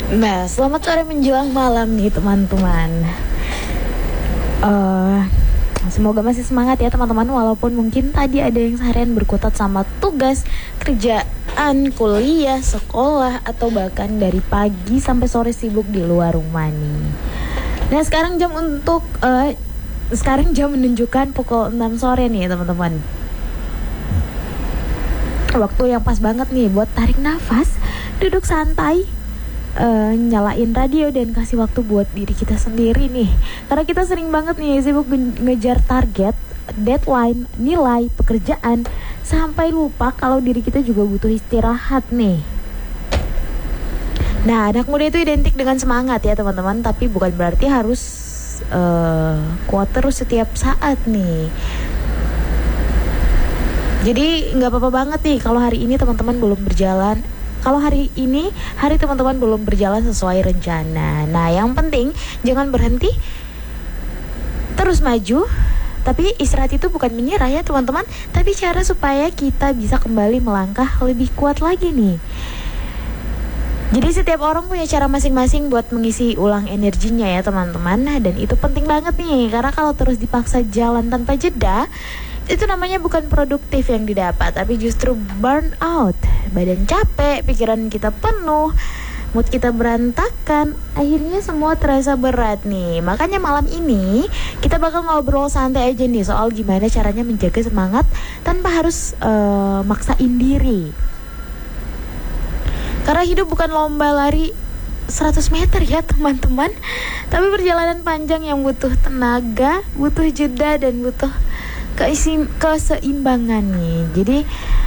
Nah, selamat sore menjelang malam nih teman-teman. Semoga masih semangat ya teman-teman. Walaupun mungkin tadi ada yang seharian berkutat sama tugas, kerjaan, kuliah, sekolah, atau bahkan dari pagi sampai sore sibuk di luar rumah nih. Nah, sekarang jam menunjukkan pukul 6 sore nih teman-teman. Waktu yang pas banget nih buat tarik nafas, duduk santai, nyalain radio dan kasih waktu buat diri kita sendiri nih. Karena kita sering banget nih sibuk ngejar target, deadline, nilai, pekerjaan, sampai lupa kalau diri kita juga butuh istirahat nih. Nah, anak muda itu identik dengan semangat ya teman-teman, tapi bukan berarti harus kuat terus setiap saat nih. Jadi nggak apa-apa banget nih kalau hari ini teman-teman belum berjalan. Kalau hari ini, hari teman-teman belum berjalan sesuai rencana. Nah, yang penting jangan berhenti, terus maju. Tapi istirahat itu bukan menyerah ya teman-teman, tapi cara supaya kita bisa kembali melangkah lebih kuat lagi nih. Jadi setiap orang punya cara masing-masing buat mengisi ulang energinya ya teman-teman. Nah, dan itu penting banget nih, karena kalau terus dipaksa jalan tanpa jeda, itu namanya bukan produktif yang didapat, tapi justru burn out. Badan capek, pikiran kita penuh, mood kita berantakan, akhirnya semua terasa berat nih. Makanya malam ini kita bakal ngobrol santai aja nih soal gimana caranya menjaga semangat tanpa harus maksain diri. Karena hidup bukan lomba lari 100 meter ya teman-teman, tapi perjalanan panjang yang butuh tenaga, butuh jeda, dan butuh keseimbangan nih. Jadi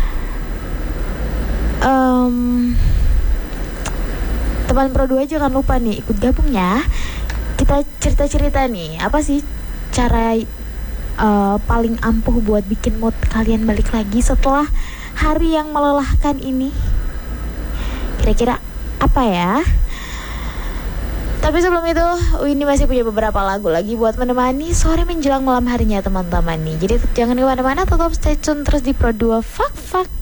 teman Pro 2 jangan lupa nih ikut gabung ya. Kita cerita-cerita nih, apa sih cara paling ampuh buat bikin mood kalian balik lagi setelah hari yang melelahkan ini? Kira-kira apa ya? Tapi sebelum itu, Winnie masih punya beberapa lagu lagi buat menemani sore menjelang malam harinya teman-teman nih. Jadi jangan kemana-mana, tetap stay tune terus di Pro 2 Fak Fak.